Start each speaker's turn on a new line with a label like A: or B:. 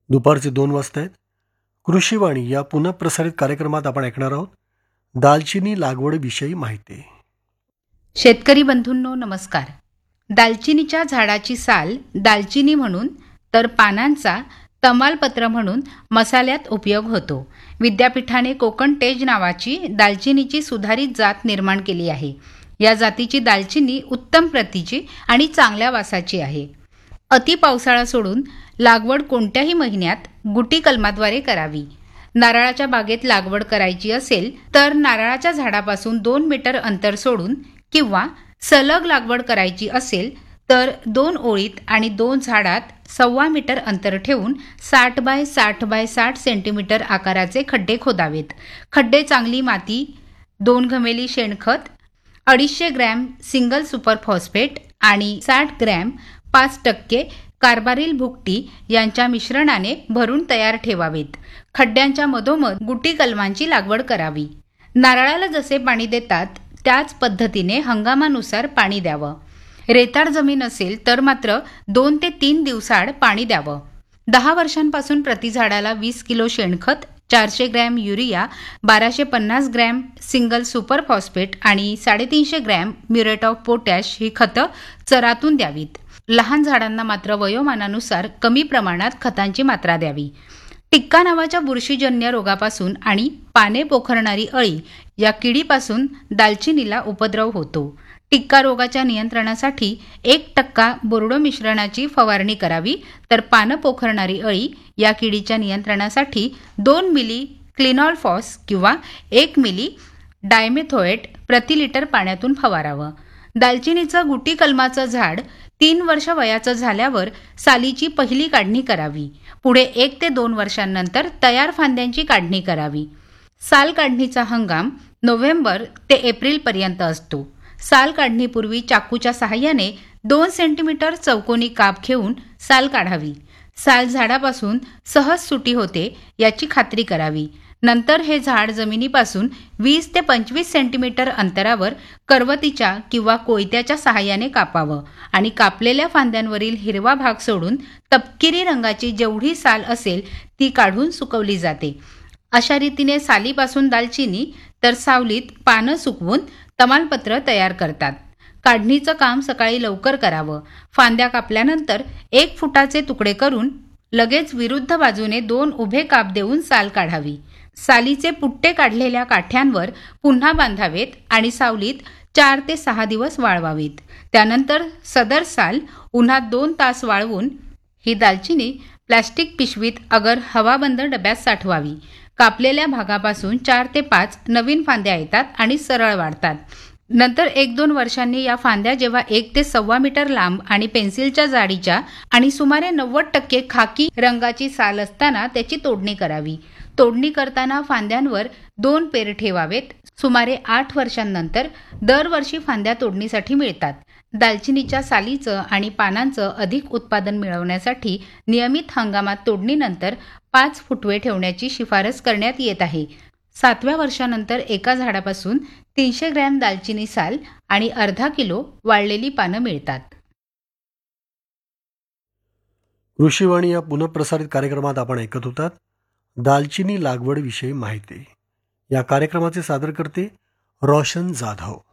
A: दुपारचे 2 वाजता आहेत. कृषीवाणी या पुनःप्रसारित कार्यक्रमात आपण ऐकणार आहोत दालचिनी लागवडीविषयी माहिती.
B: शेतकरी बंधूंनो नमस्कार. दालचिनीच्या झाडाची साल दालचिनी म्हणून तर पानांचा तमालपत्र म्हणून मसाल्यात उपयोग होतो. विद्यापीठाने कोकण तेज नावाची दालचिनीची सुधारित जात निर्माण केली आहे. या जातीची दालचिनी उत्तम प्रतीची आणि चांगल्या वासाची आहे. अति पावसाळा सोडून लागवड कोणत्याही महिन्यात गुटी कलमाद्वारे करावी. नारळाच्या बागेत लागवड करायची असेल तर नारळाच्या झाडापासून 2 मीटर अंतर सोडून किंवा सलग लागवड करायची असेल तर 2 ओळीत आणि 2 झाडात 1.25 मीटर अंतर ठेवून 60 बाय 60 बाय 60 सेंटीमीटर आकाराचे खड्डे खोदावेत. खड्डे चांगली माती, 2 घमेली शेणखत, 250 ग्रॅम सिंगल सुपर फॉस्फेट आणि 60 ग्रॅम 5% कार्बारिल भुकटी यांच्या मिश्रणाने भरून तयार ठेवावेत. खड्ड्यांच्या मधोमध गुटी कलमांची लागवड करावी. नारळाला जसे पाणी देतात त्याच पद्धतीने हंगामानुसार पाणी द्यावं. रेताड जमीन असेल तर मात्र 2 ते 3 दिवसाआड पाणी द्यावं. 10 वर्षांपासून प्रति झाडाला 20 किलो शेणखत, 400 gram urea, 1250 gram single super phosphate आणि 350 ग्रॅम म्युरेट ऑफ पोटॅश ही खतं चरातून द्यावीत. लहान झाडांना मात्र वयोमानानुसार कमी प्रमाणात खतांची मात्रा द्यावी. टिक्का नावाच्या बुरशीजन्य रोगापासून आणि पाने पोखरणारी अळी या किडीपासून दालचिनीला उपद्रव होतो. टिक्का रोगाच्या नियंत्रणासाठी 1% बोर्डो मिश्रणाची फवारणी करावी, तर पानं पोखरणारी अळी या किडीच्या नियंत्रणासाठी 2 मिली क्लिनॉलफॉस किंवा 1 मिली डायमेथोएट प्रति लिटर पाण्यातून फवारावं. दालचिनीचं गुटी कलमाचं झाड 3 वर्ष वयाचं झाल्यावर सालीची पहिली काढणी करावी. पुढे 1 ते 2 वर्षांनंतर तयार फांद्यांची काढणी करावी. साल काढणीचा हंगाम नोव्हेंबर ते एप्रिलपर्यंत असतो. साल काढणीपूर्वी चाकूच्या सहाय्याने 2 सेंटीमीटर चौकोनी काप घेऊन साल काढावी. साल झाडापासून सहज सुटी होते याची खात्री करावी. नंतर हे झाड जमिनीपासून 20 ते 25 सेंटीमीटर अंतरावर करवतीच्या किंवा कोयत्याच्या सहाय्याने कापावं आणि कापलेल्या फांद्यांवरील हिरवा भाग सोडून तपकिरी रंगाची जेवढी साल असेल ती काढून सुकवली जाते. अशा रीतीने सालीपासून दालचिनी तर सावलीत पानं सुकवून तमालपत्र तयार करतात. काढणीचं काम सकाळी लवकर करावं. फांद्या कापल्यानंतर 1 फुटाचे तुकडे करून लगेच विरुद्ध बाजूने 2 उभे काप देऊन साल काढावी. सालीचे पुट्टे काढलेल्या काठ्यांवर पुन्हा बांधावेत आणि सावलीत 4 ते 6 दिवस वाळवावीत. त्यानंतर सदर साल उन्हात 2 तास वाळवून ही दालचिनी प्लॅस्टिक पिशवीत अगर हवाबंद डब्यात साठवावी. कापलेल्या भागापासून 4 ते 5 नवीन फांद्या येतात आणि सरळ वाढतात. नंतर 1-2 वर्षांनी या फांद्या जेव्हा 1 ते 1.25 मीटर लांब आणि पेन्सिलच्या जाडीच्या आणि सुमारे 90% खाकी रंगाची साल असताना त्याची तोडणी करावी. तोडणी करताना फांद्यांवर 2 पेर ठेवावेत. सुमारे 8 वर्षांनंतर दरवर्षी फांद्या तोडणीसाठी मिळतात. दालचिनीच्या सालीचं आणि पानांचं अधिक उत्पादन मिळवण्यासाठी नियमित हंगामात तोडणीनंतर 5 फुटवे ठेवण्याची शिफारस करण्यात येत आहे. 7व्या वर्षानंतर एका झाडापासून 300 ग्रॅम दालचिनी साल आणि अर्धा किलो वाळलेली पानं मिळतात.
A: कृषीवाणी या पुनःप्रसारित कार्यक्रमात आपण ऐकत होतात दालचिनी लागवडीविषयी माहिती. या कार्यक्रमाचे सादरकर्ते रोशन जाधव.